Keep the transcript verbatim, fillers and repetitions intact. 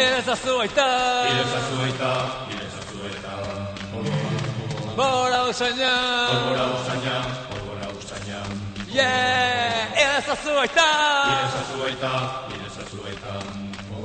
Irezazu aita, Irezazu aita, irezazu aita. Bora usaina, Bora usaina, bora usaina. Yeah, irezazu aita, Irezazu aita, irezazu aita.